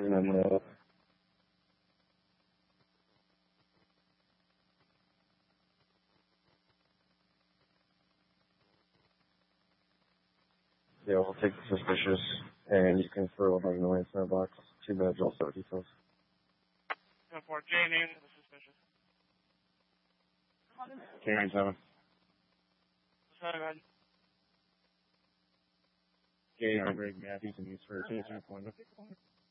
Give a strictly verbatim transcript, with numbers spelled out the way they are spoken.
And then, uh, yeah, we'll take the suspicious, and you can throw a hundred million in that box. Two badge, also details. ten four, J name the suspicious. K nine seven. Seven. K nine Greg Matthews and he's for taser appointment.